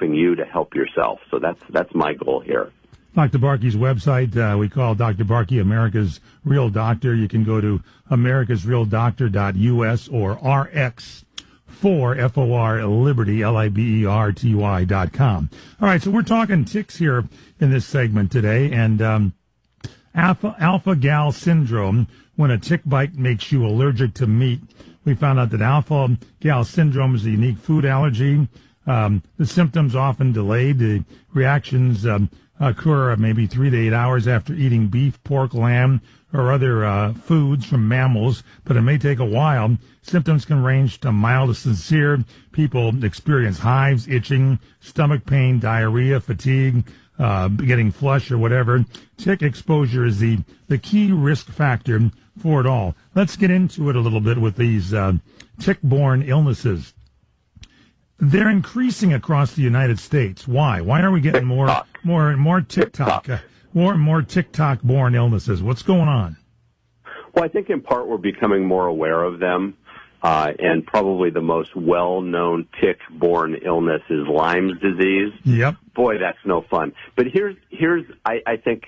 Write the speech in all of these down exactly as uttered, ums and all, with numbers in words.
helping you to help yourself. So that's that's my goal here. Doctor Barkey's website, uh, we call Doctor Barkey America's Real Doctor. You can go to americas real doctor dot U S or R X four, F O R, Liberty, L I B E R T Y dot com. All right, so we're talking ticks here in this segment today, and um, alpha, alpha-gal syndrome, when a tick bite makes you allergic to meat. We found out that alpha-gal syndrome is a unique food allergy. Um, the symptoms often delayed. The reactions um, occur maybe three to eight hours after eating beef, pork, lamb, or other uh, foods from mammals, but it may take a while. Symptoms can range to mild to severe. People experience hives, itching, stomach pain, diarrhea, fatigue, uh, getting flush or whatever. Tick exposure is the, the key risk factor for it all. Let's get into it a little bit with these uh, tick-borne illnesses. They're increasing across the United States. Why? Why are we getting more, more and more TikTok, uh, more and more TikTok-borne illnesses? What's going on? Well, I think in part we're becoming more aware of them, uh, and probably the most well-known tick-borne illness is Lyme's disease. Yep. Boy, that's no fun. But here's, here's, I, I think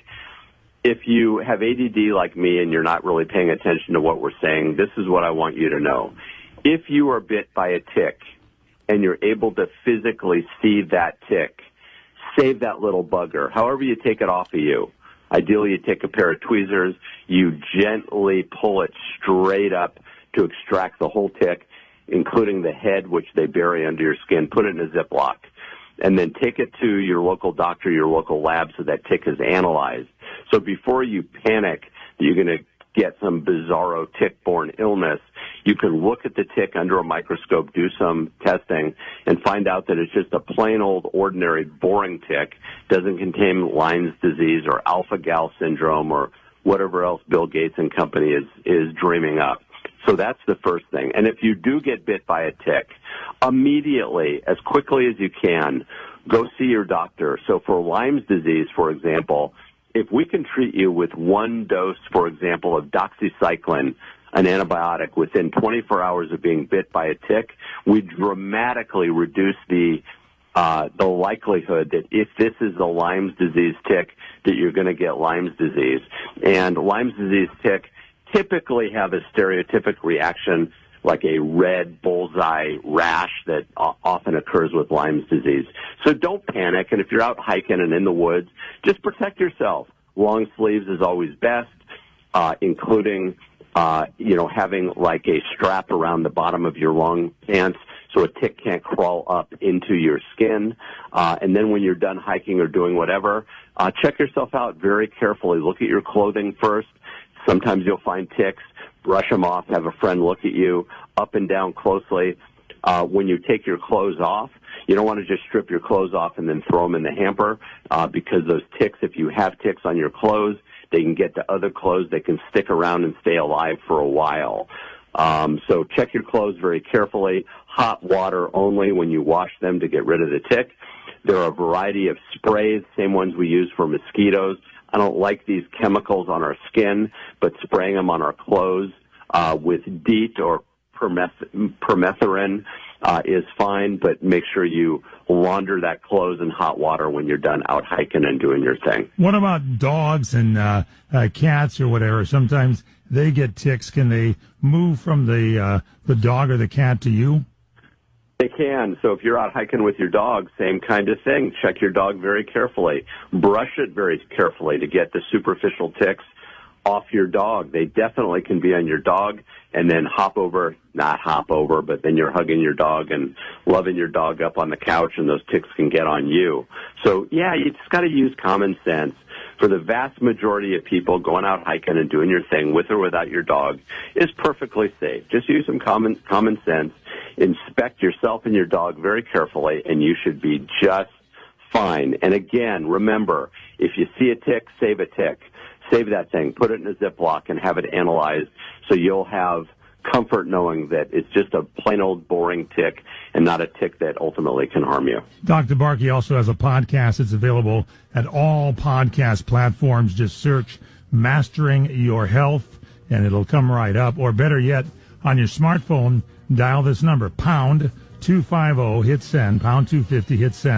if you have A D D like me and you're not really paying attention to what we're saying, this is what I want you to know. If you are bit by a tick, and you're able to physically see that tick, save that little bugger. However you take it off of you. Ideally, you take a pair of tweezers, you gently pull it straight up to extract the whole tick, including the head, which they bury under your skin, put it in a Ziploc, and then take it to your local doctor, your local lab, so that tick is analyzed. So before you panic that you're going to get some bizarro tick-borne illness, you can look at the tick under a microscope, do some testing, and find out that it's just a plain old ordinary boring tick, doesn't contain Lyme's disease or alpha-gal syndrome or whatever else Bill Gates and company is, is dreaming up. So that's the first thing. And if you do get bit by a tick, immediately, as quickly as you can, go see your doctor. So for Lyme's disease, for example, if we can treat you with one dose, for example, of doxycycline, an antibiotic, within twenty-four hours of being bit by a tick, we dramatically reduce the uh, the likelihood that if this is a Lyme's disease tick, that you're going to get Lyme's disease. And Lyme's disease tick typically have a stereotypic reaction like a red bullseye rash that often occurs with Lyme's disease. So don't panic, and if you're out hiking and in the woods, just protect yourself. Long sleeves is always best, uh, including, uh, you know, having like a strap around the bottom of your long pants so a tick can't crawl up into your skin. Uh, and then when you're done hiking or doing whatever, uh, check yourself out very carefully. Look at your clothing first. Sometimes you'll find ticks. Brush them off, have a friend look at you up and down closely. Uh, when you take your clothes off, you don't want to just strip your clothes off and then throw them in the hamper, uh, because those ticks, if you have ticks on your clothes, they can get to other clothes. They can stick around and stay alive for a while. Um, so check your clothes very carefully. Hot water only when you wash them to get rid of the tick. There are a variety of sprays, same ones we use for mosquitoes. I don't like these chemicals on our skin, but spraying them on our clothes uh, with DEET or permeth- permethrin uh, is fine, but make sure you launder that clothes in hot water when you're done out hiking and doing your thing. What about dogs and uh, uh, cats or whatever? Sometimes they get ticks. Can they move from the uh, the dog or the cat to you? They can. So if you're out hiking with your dog, same kind of thing. Check your dog very carefully. Brush it very carefully to get the superficial ticks off your dog. They definitely can be on your dog, and then hop over, not hop over, but then you're hugging your dog and loving your dog up on the couch, and those ticks can get on you. So, yeah, you just got to use common sense. For the vast majority of people, going out hiking and doing your thing with or without your dog is perfectly safe. Just use some common common sense. Inspect yourself and your dog very carefully, and you should be just fine. And again, remember, if you see a tick, save a tick. Save that thing, put it in a Ziploc, and have it analyzed so you'll have comfort knowing that it's just a plain old boring tick and not a tick that ultimately can harm you. Doctor Barkey also has a podcast. It's available at all podcast platforms. Just search Mastering Your Health, and it'll come right up. Or better yet, on your smartphone, dial this number, pound two fifty, hit send, pound two fifty, hit send,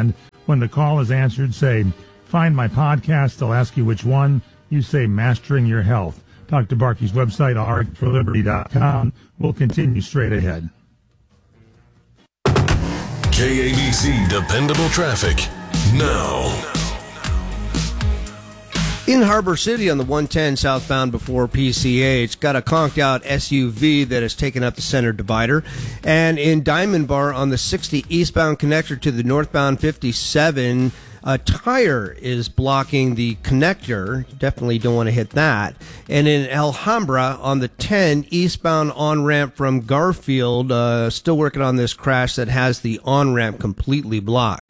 When the call is answered, say, find my podcast. They'll ask you which one. You say Mastering Your Health. Doctor Barkey's website, art for liberty dot com. We'll continue straight ahead. K A B C Dependable Traffic now. In Harbor City on the one ten southbound before P C H, got a conked out S U V that has taken up the center divider. And in Diamond Bar on the sixty eastbound connector to the northbound fifty-seven, a tire is blocking the connector. Definitely don't want to hit that. And in Alhambra on the ten eastbound on-ramp from Garfield, uh, still working on this crash that has the on-ramp completely blocked.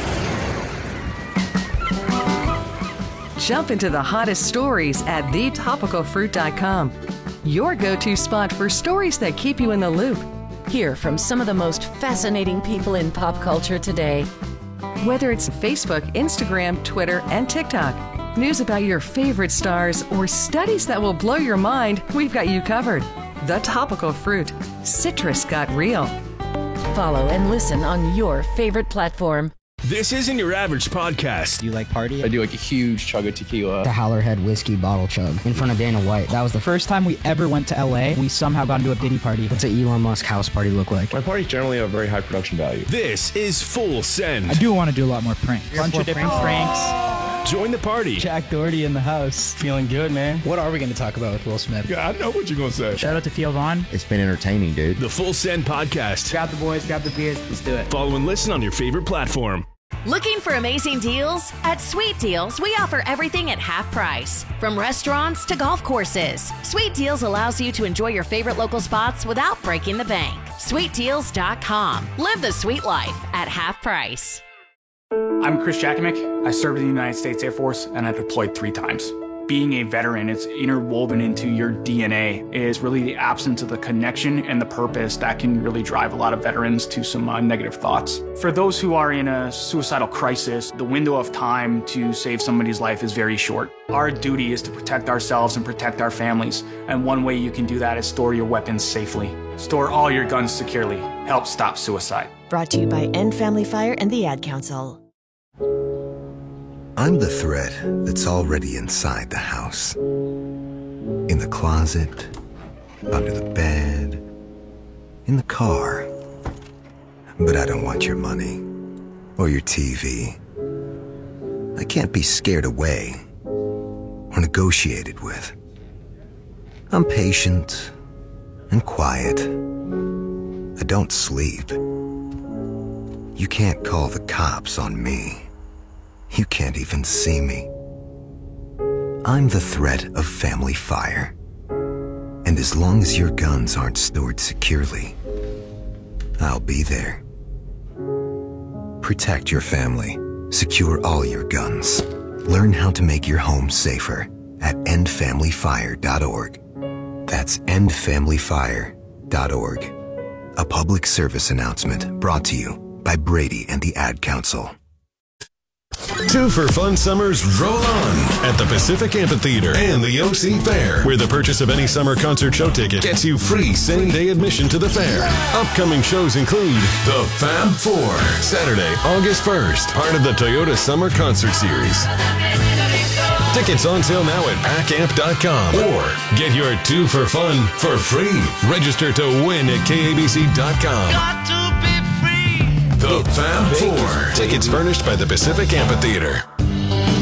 Jump into the hottest stories at the topical fruit dot com. Your go-to spot for stories that keep you in the loop. Hear from some of the most fascinating people in pop culture today. Whether it's Facebook, Instagram, Twitter, and TikTok, news about your favorite stars, or studies that will blow your mind, we've got you covered. The Topical Fruit. Citrus got real. Follow and listen on your favorite platform. This isn't your average podcast. Do you like party? I do like a huge chug of tequila. The Howlerhead whiskey bottle chug in front of Dana White. That was the first time we ever went to L A. We somehow got into a Diddy party. What's an Elon Musk house party look like? My parties generally have a very high production value. This is Full Send. I do want to do a lot more pranks. A bunch of different pranks. Join the party. Jack Doherty in the house. Feeling good, man. What are we going to talk about with Will Smith? Yeah, I know what you're going to say. Shout out to Theo Vaughn. It's been entertaining, dude. The Full Send podcast. Grab the boys, grab the beers. Let's do it. Follow and listen on your favorite platform. Looking for amazing deals? At Sweet Deals, we offer everything at half price. From restaurants to golf courses, Sweet Deals allows you to enjoy your favorite local spots without breaking the bank. sweet deals dot com. Live the sweet life at half price. I'm Chris Jakimick. I served in the United States Air Force and I deployed three times. Being a veteran, it's interwoven into your D N A. It is really the absence of the connection and the purpose that can really drive a lot of veterans to some uh, negative thoughts. For those who are in a suicidal crisis, the window of time to save somebody's life is very short. Our duty is to protect ourselves and protect our families. And one way you can do that is store your weapons safely. Store all your guns securely. Help stop suicide. Brought to you by End Family Fire and the Ad Council. I'm the threat that's already inside the house. In the closet, under the bed, in the car. But I don't want your money or your T V. I can't be scared away or negotiated with. I'm patient and quiet. I don't sleep. You can't call the cops on me. You can't even see me. I'm the threat of family fire. And as long as your guns aren't stored securely, I'll be there. Protect your family. Secure all your guns. Learn how to make your home safer at end family fire dot org. That's end family fire dot org. A public service announcement brought to you by Brady and the Ad Council. Two for Fun Summers roll on at the Pacific Amphitheater and the O C Fair, where the purchase of any summer concert show ticket gets you free same-day admission to the fair. Upcoming shows include the Fab Four, Saturday, August first, part of the Toyota Summer Concert Series. Tickets on sale now at pack amp dot com or get your Two for Fun for free. Register to win at K A B C dot com. The Fab Four. Tickets furnished by the Pacific Amphitheater.